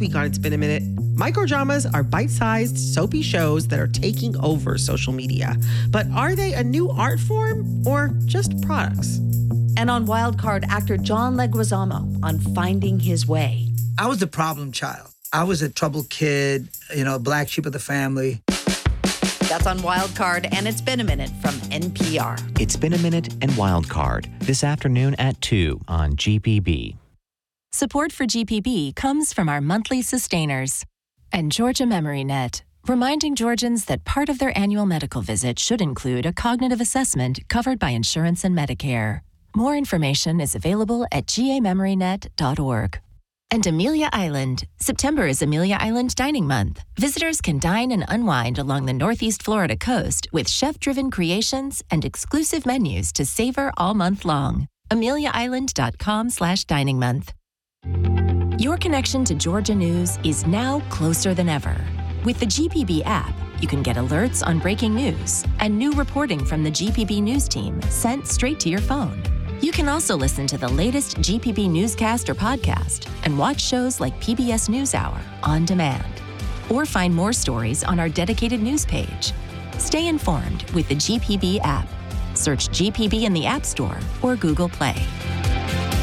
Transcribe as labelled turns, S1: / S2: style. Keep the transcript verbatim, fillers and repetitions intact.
S1: week on It's Been a Minute, microdramas are bite-sized, soapy shows that are taking over social media. But are they a new art form or just products?
S2: And on Wildcard, actor John Leguizamo on Finding His Way.
S3: I was the problem child. I was a troubled kid, you know, black sheep of the family.
S2: That's on Wildcard, and It's Been a Minute from N P R.
S4: It's Been a Minute and Wildcard this afternoon at two on G P B.
S5: Support for G P B comes from our monthly sustainers and Georgia Memory Net, reminding Georgians that part of their annual medical visit should include a cognitive assessment covered by insurance and Medicare. More information is available at g a memory net dot org. And Amelia Island. September is Amelia Island Dining Month. Visitors can dine and unwind along the Northeast Florida coast with chef-driven creations and exclusive menus to savor all month long. amelia island dot com slash dining month. Your connection to Georgia news is now closer than ever. With the G P B app, you can get alerts on breaking news and new reporting from the G P B News team sent straight to your phone. You can also listen to the latest G P B newscast or podcast and watch shows like P B S NewsHour on demand. Or find more stories on our dedicated news page. Stay informed with the G P B app. Search G P B in the App Store or Google Play.